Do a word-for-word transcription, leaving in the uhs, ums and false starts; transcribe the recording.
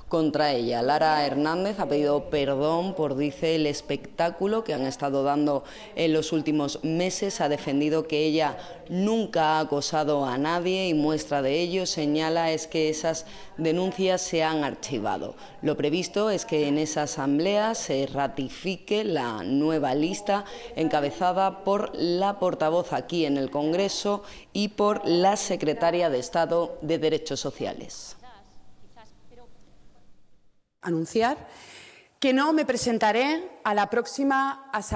contra ella. Lara Hernández ha pedido perdón por, dice, el espectáculo que han estado dando en los últimos meses. Ha defendido que ella nunca ha acosado a nadie y muestra de ello, señala, es que esas denuncias se han archivado. Lo previsto es que en esa asamblea se ratifique la nueva lista encabezada por la portavoz aquí en el Congreso y por la secretaria de Estado de Derechos Sociales. Anunciar que no me presentaré a la próxima asamblea.